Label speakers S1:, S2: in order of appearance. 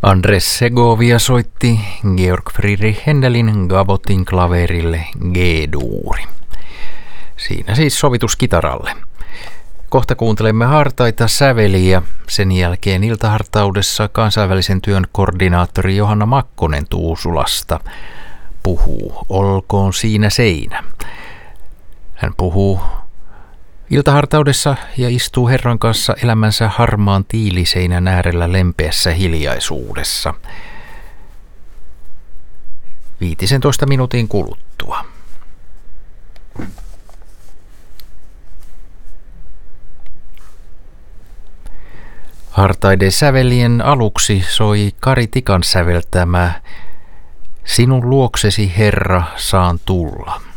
S1: Andres Segovia soitti Georg Friedrich Händelin Gabotin klaverille G-duuri. Siinä siis sovitus kitaralle. Kohta kuuntelemme hartaita säveliä. Sen jälkeen iltahartaudessa kansainvälisen työn koordinaattori Johanna Makkonen Tuusulasta puhuu Olkoon siinä seinä. Hän puhuu iltahartaudessa ja istuu Herran kanssa elämänsä harmaan tiiliseinän äärellä lempeässä hiljaisuudessa. 15 minuutin kuluttua. Hartaiden sävelien aluksi soi Kari Tikan säveltämä Sinun luoksesi, Herra, saan tulla.